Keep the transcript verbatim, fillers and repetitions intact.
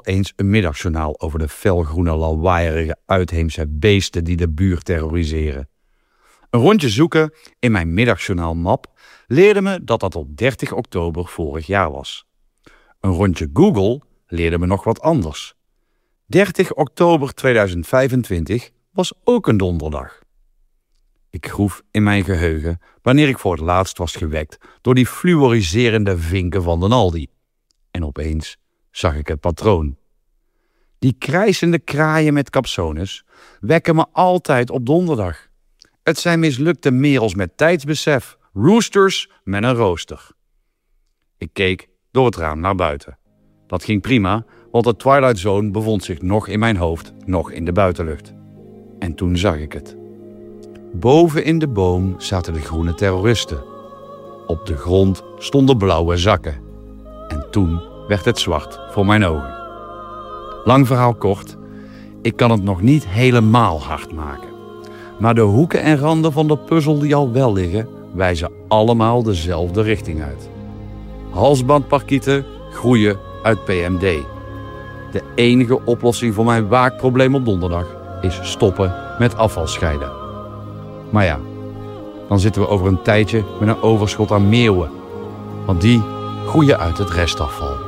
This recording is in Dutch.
eens een middagjournaal over de felgroene, lawaaierige, uitheemse beesten die de buurt terroriseren. Een rondje zoeken in mijn middagjournaalmap leerde me dat dat op dertig oktober vorig jaar was. Een rondje Google leerde me nog wat anders. dertig oktober tweeduizend vijfentwintig was ook een donderdag. Ik groef in mijn geheugen wanneer ik voor het laatst was gewekt door die fluoriserende vinken van den Aldi. En opeens zag ik het patroon. Die krijsende kraaien met capsones wekken me altijd op donderdag. Het zijn mislukte merels met tijdsbesef, roosters met een rooster. Ik keek door het raam naar buiten. Dat ging prima, want de Twilight Zone bevond zich nog in mijn hoofd, nog in de buitenlucht. En toen zag ik het. Boven in de boom zaten de groene terroristen. Op de grond stonden blauwe zakken. En toen werd het zwart voor mijn ogen. Lang verhaal kort, ik kan het nog niet helemaal hard maken. Maar de hoeken en randen van de puzzel die al wel liggen, wijzen allemaal dezelfde richting uit. Halsbandparkieten groeien uit P M D. De enige oplossing voor mijn waakprobleem op donderdag is stoppen met afval scheiden. Maar ja, dan zitten we over een tijdje met een overschot aan meeuwen. Want die groeien uit het restafval.